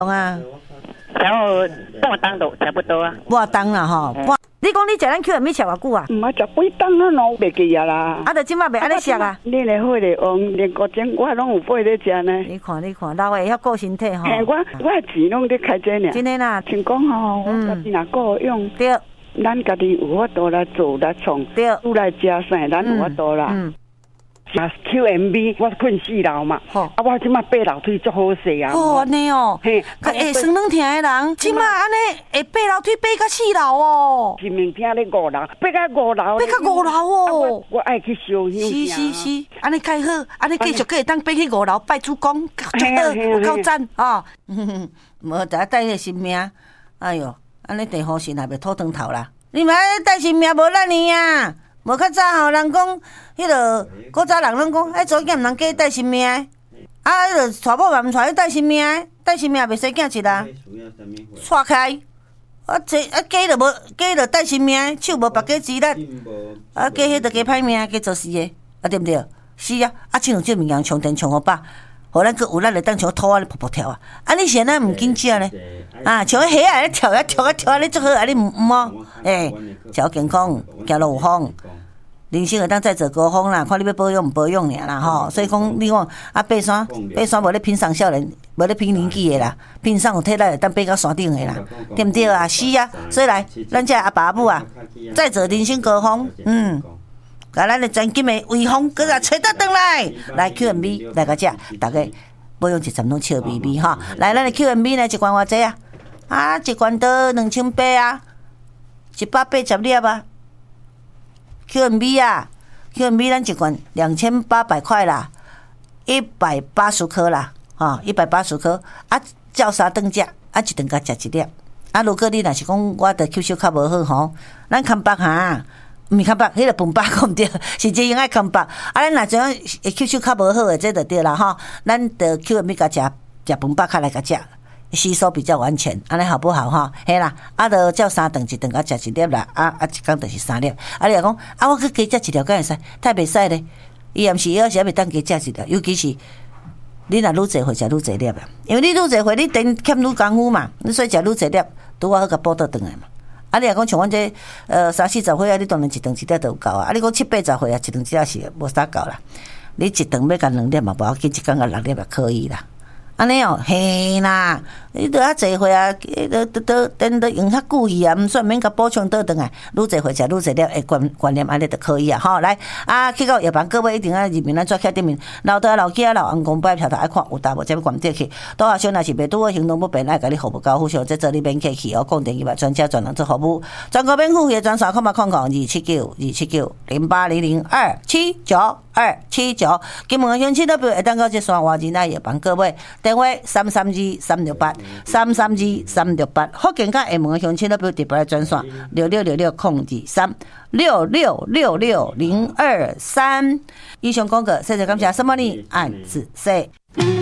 啊， 然后半当都差不多啊。 半当啦吼。你讲你食咱 QM 吃偌久啊？ 唔啊，食几当啊，拢袂记啊啦。 啊，就即马袂安尼食啊？ 你的火力旺，连古钟我拢有买咧食呢。 你看，老的遐顾身体吼。 嘿，我的钱拢咧开这呢。 真的啦， 像讲吼，我家己若够用。 对。 咱家己有法度来做来创， 对。 厝内食啥，咱有法度啦。啊 ，QMB 我困4楼嘛，啊，我即马爬楼梯足好势啊。 哦，安尼哦，嘿，下酸软疼的人，即马安尼会爬楼梯爬到4楼哦。 是明天咧5楼，爬到5楼。 爬到5楼哦。 我爱去烧香。 是，安尼介好，安尼继续可以当爬去5楼拜主公，有够赞哦。无得带迄性命，哎哟，安尼地方神也袂吐汤头啦。你嘛带性命无咱呢啊？无较早吼，人讲迄落古早人拢讲，做囝毋通嫁带性命的，啊，迄落娶某嘛毋带去带性命的，带性命也袂生囝一啦，错开。啊，嫁就无，嫁就带性命的，手无别家指力，啊，嫁迄就加歹命，加做事的，啊对毋对？是啊，啊，像这物件充电充好饱，互咱佫有力当像土啊咧噗噗跳啊，啊，你现在毋紧食咧，啊，像迄虾啊咧跳啊跳啊跳啊咧足好，啊你毋好，照健康，行路有风。人生会当再走高峰啦，看你要保养毋保养尔啦吼。所以讲，你讲啊，爬山无咧拼上少年，无咧拼年纪的啦，拼上有体力会当爬到山顶的啦，对毋对啊？是啊，所以来，咱这阿爸阿母啊，再走人生高峰，甲咱的专金的威风，佮甲找得倒来 QMB 来个遮，大家保养一阵拢笑眯眯吼。来，咱的 QMB 呢，一罐偌济啊？啊，一罐都2800啊，180粒啊。QMB 啊 ，QMB 咱一罐2800块啦，180颗啦，180颗啊，照三顿食，啊一顿甲食一粒。啊，如果你若是讲我的吸收较无好吼，咱康巴哈，毋是康巴，迄个饭巴讲毋对，是这样爱康巴。啊，咱若怎样会吸收较无好的，这就对啦吼。咱的 QMB 甲食饭巴较来甲食。吸收比较完全，安尼好不好哈？嘿啦，啊，就照3顿，一顿甲食1粒啦，一工就是3粒。啊，你若讲啊，我去加食1条，敢会使？太袂使咧。伊也毋是，有时也袂当加食1条，尤其是你若愈侪会食愈侪粒啊，因为你愈侪会，你等欠愈功夫嘛，你所以食愈侪粒，拄好甲补倒转来嘛。啊，你若讲像阮这30-40岁啊，你当然一顿1粒就有够啊。啊，你讲70-80岁啊，一顿1粒是无啥够啦。你一顿要甲2粒嘛，无要紧，一工甲6粒也可以啦。安尼哦，嘿啦，你都较侪岁啊，都用较久去啊，毋算免甲补充倒转来，愈侪岁食愈侪粒的观念安尼就可以啊，吼，来啊，去到药房，各位一定要入面咱纸卡顶面，老大老囝老翁公摆条头爱看有答无，才要关掉去。拄好像若是袂拄好行动不便，爱甲你服务交付上，这做你免客气哦，讲电话专家专人做服务，全国免付费专线279，金门乡亲代表会当到这山外人来药房，各位电话332-368，福建甲厦门乡亲代表特别来专线6666-023，6666-023。以上广告，谢谢感谢，什么呢？按自说。